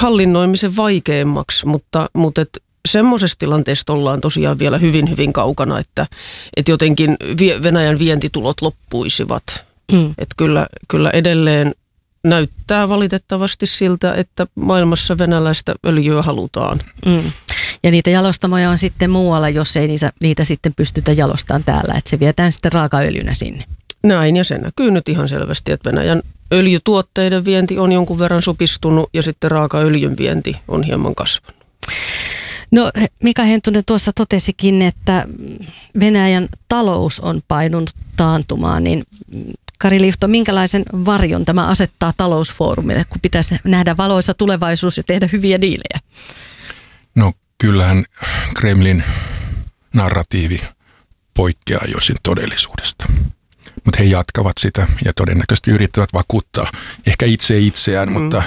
hallinnoimisen vaikeammaksi, mutta semmoisessa tilanteessa ollaan tosiaan vielä hyvin, hyvin kaukana, että jotenkin Venäjän vientitulot loppuisivat. Että kyllä edelleen näyttää valitettavasti siltä, että maailmassa venäläistä öljyä halutaan. Ja niitä jalostamoja on sitten muualla, jos ei niitä sitten pystytä jalostamaan täällä, että se vietään sitten raakaöljynä sinne. Näin, ja se näkyy nyt ihan selvästi, että Venäjän öljytuotteiden vienti on jonkun verran supistunut ja sitten raakaöljyn vienti on hieman kasvanut. No Mika Hentunen tuossa totesikin, että Venäjän talous on painunut taantumaan, niin Kari Lihto, minkälaisen varjon tämä asettaa talousfoorumille, kun pitäisi nähdä valoisa tulevaisuus ja tehdä hyviä diilejä? No kyllähän Kremlin narratiivi poikkeaa jo sen todellisuudesta. Mutta he jatkavat sitä ja todennäköisesti yrittävät vakuuttaa ehkä itseään, mutta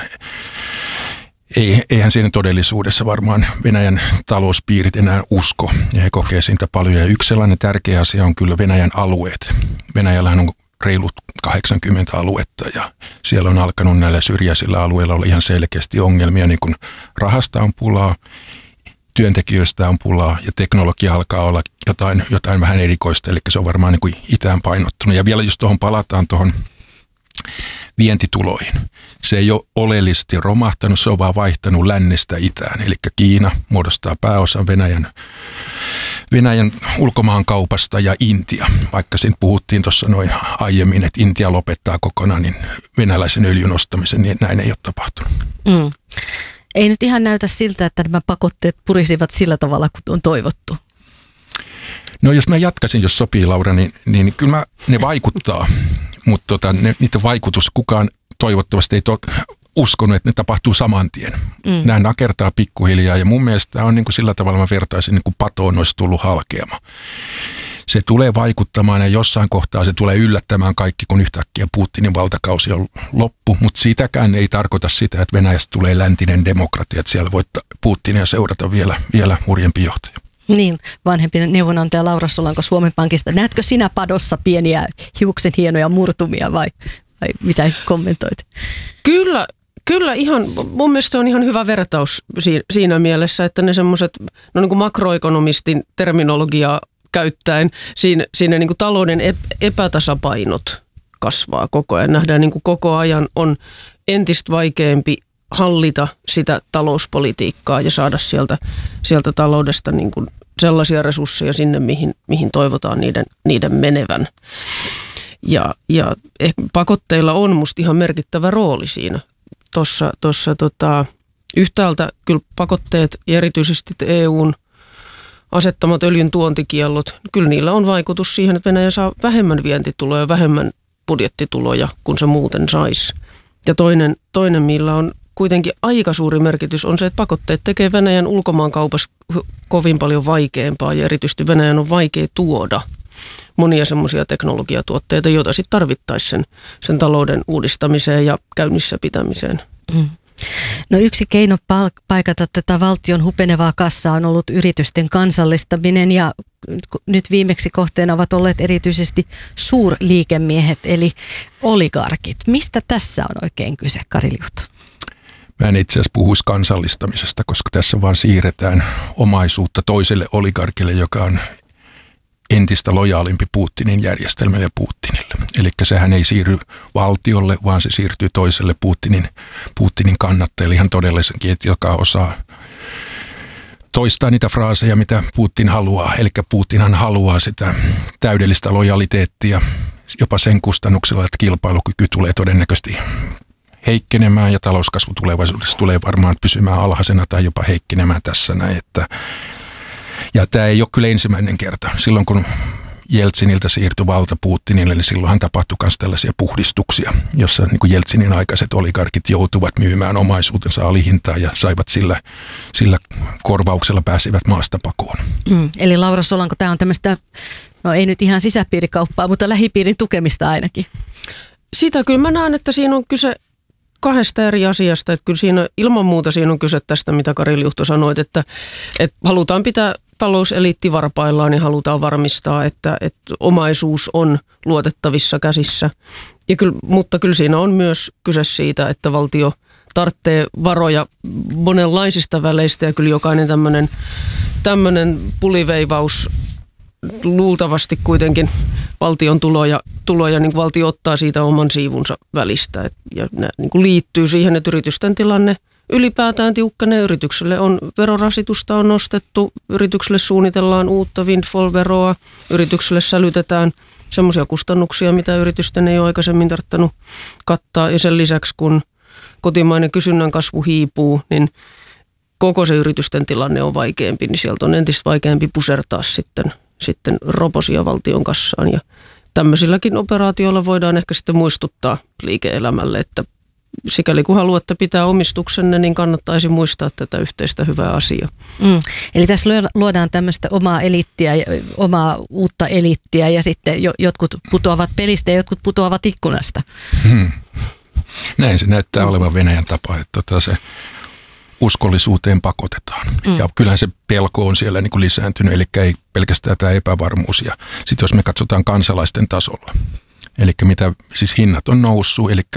eihän siinä todellisuudessa varmaan Venäjän talouspiirit enää usko ja he kokee siitä paljon. Ja yksi sellainen tärkeä asia on kyllä Venäjän alueet. Venäjällähän on reilut 80 aluetta ja siellä on alkanut näillä syrjäisillä alueilla olla ihan selkeästi ongelmia, niin kuin rahasta on pulaa, työntekijöistä on pulaa ja teknologia alkaa olla jotain vähän erikoista, eli se on varmaan niin kuin itään painottunut. Ja vielä just tuohon palataan tuohon vientituloihin. Se ei ole oleellisesti romahtanut, se on vaan vaihtanut lännestä itään, eli Kiina muodostaa pääosan Venäjän ulkomaankaupasta ja Intia. Vaikka siinä puhuttiin tuossa noin aiemmin, että Intia lopettaa kokonaan niin venäläisen öljyn ostamisen, niin näin ei ole tapahtunut. Ei nyt ihan näytä siltä, että nämä pakotteet purisivat sillä tavalla, kun on toivottu. No jos mä jatkaisin, jos sopii Laura, niin kyllä ne vaikuttaa, mutta niiden vaikutus kukaan toivottavasti ei uskonut, että ne tapahtuu saman tien. Nämä nakertaa pikkuhiljaa ja mun mielestä on niin kuin sillä tavalla, mä vertaisin, niin kuin patoon olisi tullut halkeama. Se tulee vaikuttamaan ja jossain kohtaa se tulee yllättämään kaikki, kun yhtäkkiä Putinin valtakausi on loppu, mutta sitäkään ei tarkoita sitä, että Venäjästä tulee läntinen demokratia, että siellä voi Putinia seurata vielä hurjempi johtaja. Niin, vanhempi neuvonantaja Laura Solanko Suomen Pankista. Näetkö sinä padossa pieniä hiuksen hienoja murtumia vai mitä kommentoit? Kyllä ihan, mun mielestä se on ihan hyvä vertaus siinä mielessä, että ne semmoiset, no niin kuin makroekonomistin terminologiaa käyttäen, siinä niin kuin talouden epätasapainot kasvaa koko ajan. Nähdään niin kuin koko ajan on entistä vaikeampi hallita sitä talouspolitiikkaa ja saada sieltä taloudesta niin kuin sellaisia resursseja sinne, mihin toivotaan niiden menevän. Ja pakotteilla on musta ihan merkittävä rooli siinä. Tuossa yhtäältä kyllä pakotteet ja erityisesti EUn asettamat öljyn tuontikiellot, kyllä niillä on vaikutus siihen, että Venäjä saa vähemmän vientituloja, vähemmän budjettituloja kuin se muuten saisi. Ja toinen, millä on kuitenkin aika suuri merkitys, on se, että pakotteet tekee Venäjän ulkomaankaupasta kovin paljon vaikeampaa ja erityisesti Venäjän on vaikea tuoda monia semmoisia teknologiatuotteita, joita sitten tarvittaisiin sen talouden uudistamiseen ja käynnissä pitämiseen. No yksi keino paikata tätä valtion hupenevaa kassaa on ollut yritysten kansallistaminen ja nyt viimeksi kohteena ovat olleet erityisesti suurliikemiehet eli oligarkit. Mistä tässä on oikein kyse, Kari Lihto? Mä en itse asiassa puhuisi kansallistamisesta, koska tässä vaan siirretään omaisuutta toiselle oligarkille, joka on entistä lojaalimpi Putinin järjestelmälle ja Putinille. Eli sehän ei siirry valtiolle, vaan se siirtyy toiselle Putinin kannattajille ihan todellisenkin, joka osaa toistaa niitä fraaseja, mitä Putin haluaa. Eli Putinhan haluaa sitä täydellistä lojaliteettia jopa sen kustannuksella, että kilpailukyky tulee todennäköisesti heikkenemään ja talouskasvu tulevaisuudessa tulee varmaan pysymään alhaisena tai jopa heikkenemään tässä näin. Ja tämä ei ole kyllä ensimmäinen kerta. Silloin kun Jeltsiniltä siirtyi valta Putinille, niin silloinhan tapahtui myös tällaisia puhdistuksia, jossa niin kuin Jeltsinin aikaiset oligarkit joutuvat myymään omaisuutensa alihintaan ja saivat sillä korvauksella pääsivät maasta pakoon. Eli Laura Solanko, tämä on tämmöistä, no ei nyt ihan sisäpiirikauppaa, mutta lähipiirin tukemista ainakin. Sitä kyllä mä näen, että siinä on kyse kahdesta eri asiasta, että kyllä siinä ilman muuta siinä on kyse tästä, mitä Kari Lihto sanoit, että halutaan pitää talouseliitti varpaillaan ja halutaan varmistaa, että omaisuus on luotettavissa käsissä. Mutta kyllä siinä on myös kyse siitä, että valtio tarvitsee varoja monenlaisista väleistä ja kyllä jokainen tämmöinen puliveivaus luultavasti kuitenkin valtion tuloja niin valtio ottaa siitä oman siivunsa välistä ja nämä niin liittyy siihen, että yritysten tilanne ylipäätään tiukkenee. Yritykselle verorasitusta on nostettu, yritykselle suunnitellaan uutta windfall-veroa, yritykselle sälytetään semmoisia kustannuksia, mitä yritysten ei ole aikaisemmin tarvinnut kattaa. Ja sen lisäksi, kun kotimainen kysynnän kasvu hiipuu, niin koko se yritysten tilanne on vaikeampi, niin sieltä on entistä vaikeampi pusertaa sitten roposia valtion kassaan. Ja tämmöisilläkin operaatioilla voidaan ehkä sitten muistuttaa liike-elämälle, että sikäli kun haluatte pitää omistuksenne, niin kannattaisi muistaa tätä yhteistä hyvää asiaa. Eli tässä luodaan tämmöistä omaa eliittiä, omaa uutta eliittiä ja sitten jotkut putoavat pelistä ja jotkut putoavat ikkunasta. Näin se näyttää olevan Venäjän tapa, että se uskollisuuteen pakotetaan. Ja kyllähän se pelko on siellä niin kuin lisääntynyt, eli ei pelkästään tämä epävarmuus. Ja sitten jos me katsotaan kansalaisten tasolla, eli mitä siis hinnat on noussut, eli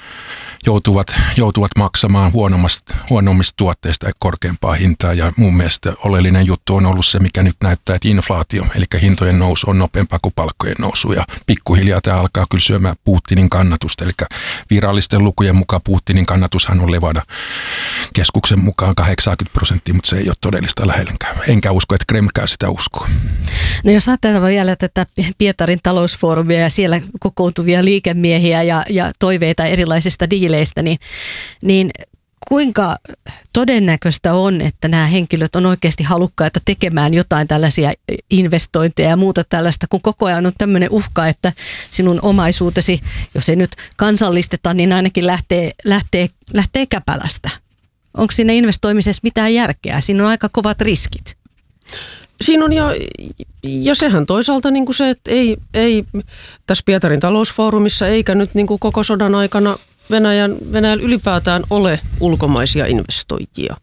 joutuvat maksamaan huonommista tuotteista korkeampaa hintaa. Ja mun mielestä oleellinen juttu on ollut se, mikä nyt näyttää, että inflaatio, eli hintojen nousu on nopeampaa kuin palkkojen nousu. Ja pikkuhiljaa tämä alkaa kyllä syömään Putinin kannatusta. Eli virallisten lukujen mukaan Putinin kannatushan on Levada-keskuksen mukaan 80%, mutta se ei ole todellista lähellekään. Enkä usko, että Kremlkään sitä uskoo. No jos ajatellaan vielä tätä Pietarin talousfoorumia ja siellä kokoontuvia liikemiehiä ja toiveita erilaisista diileistä, niin kuinka todennäköistä on, että nämä henkilöt on oikeasti halukkaita tekemään jotain tällaisia investointeja ja muuta tällaista, kun koko ajan on tämmöinen uhka, että sinun omaisuutesi, jos ei nyt kansallisteta, niin ainakin lähtee käpälästä. Onko siinä investoimisessa mitään järkeä? Siinä on aika kovat riskit. Siinä on ja sehän toisaalta niin kuin se, että ei tässä Pietarin talousfoorumissa eikä nyt niin kuin koko sodan aikana Venäjällä ylipäätään ole ulkomaisia investoijia.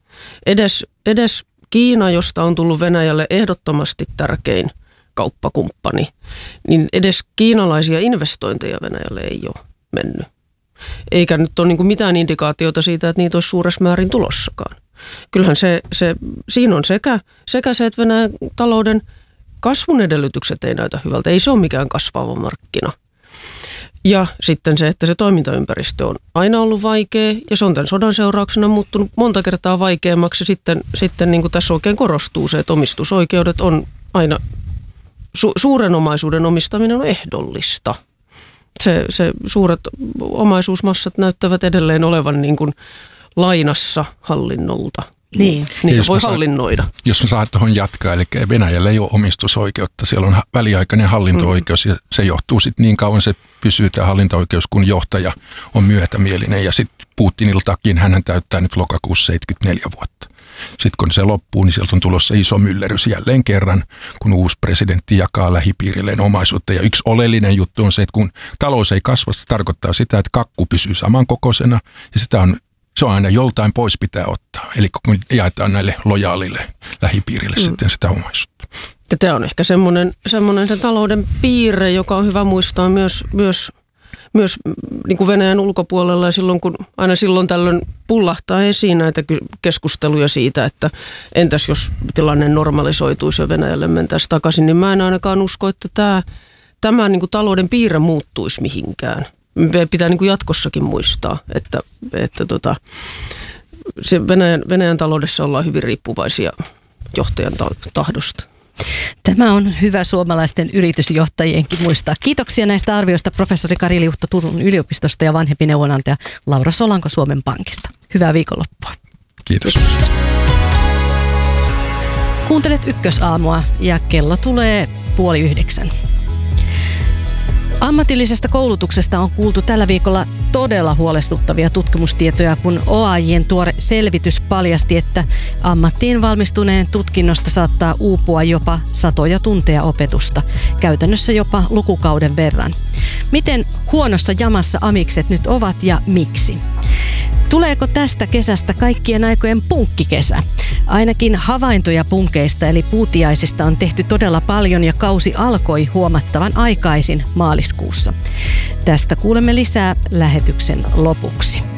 Edes Kiina, josta on tullut Venäjälle ehdottomasti tärkein kauppakumppani, niin edes kiinalaisia investointeja Venäjälle ei ole mennyt. Eikä nyt ole niin kuin mitään indikaatiota siitä, että niitä olisi suuressa määrin tulossakaan. Kyllähän siinä on sekä se, että Venäjän talouden kasvun edellytykset ei näytä hyvältä. Ei se ole mikään kasvava markkina. Ja sitten se, että se toimintaympäristö on aina ollut vaikea ja se on tämän sodan seurauksena muuttunut monta kertaa vaikeammaksi. Sitten niin kuin tässä oikein korostuu se, että omistusoikeudet on aina, suuren omaisuuden omistaminen on ehdollista. Se suuret omaisuusmassat näyttävät edelleen olevan niin kuin lainassa hallinnolta. Niin voi hallinnoida. Jos mä saan tuohon jatkaa, eli Venäjällä ei ole omistusoikeutta, siellä on väliaikainen hallinto-oikeus ja se johtuu sitten niin kauan se pysyy tämä hallinto-oikeus, kun johtaja on myötämielinen ja sitten Putiniltakin hän täyttää nyt lokakuussa 74 vuotta. Sitten kun se loppuu, niin sieltä on tulossa iso myllerys jälleen kerran, kun uusi presidentti jakaa lähipiirilleen omaisuutta. Ja yksi oleellinen juttu on se, että kun talous ei kasva, se tarkoittaa sitä, että kakku pysyy samankokoisena ja se on aina joltain pois pitää ottaa. Eli kun jaetaan näille lojaalille lähipiirille sitten sitä omaisuutta. Ja tämä on ehkä semmoinen sen talouden piirre, joka on hyvä muistaa myös niin kuin Venäjän ulkopuolella ja silloin tällöin pullahtaa esiin näitä keskusteluja siitä, että entäs jos tilanne normalisoituisi ja Venäjälle mentäisiin takaisin, niin mä en ainakaan usko, että tämä niin kuin talouden piirre muuttuisi mihinkään. Pitää niin kuin jatkossakin muistaa, että se Venäjän taloudessa ollaan hyvin riippuvaisia johtajan tahdosta. Tämä on hyvä suomalaisten yritysjohtajienkin muistaa. Kiitoksia näistä arvioista professori Kari Liuhto Turun yliopistosta ja vanhempi neuvonantaja Laura Solanko Suomen Pankista. Hyvää viikonloppua. Kiitos. Kuuntelet Ykkösaamua ja kello tulee 8:30. Ammatillisesta koulutuksesta on kuultu tällä viikolla todella huolestuttavia tutkimustietoja, kun OAJ:n tuore selvitys paljasti, että ammattiin valmistuneen tutkinnosta saattaa uupua jopa satoja tunteja opetusta, käytännössä jopa lukukauden verran. Miten huonossa jamassa amikset nyt ovat ja miksi? Tuleeko tästä kesästä kaikkien aikojen punkkikesä? Ainakin havaintoja punkeista eli puutiaisista on tehty todella paljon ja kausi alkoi huomattavan aikaisin maaliskuussa. Tästä kuulemme lisää lähetyksen lopuksi.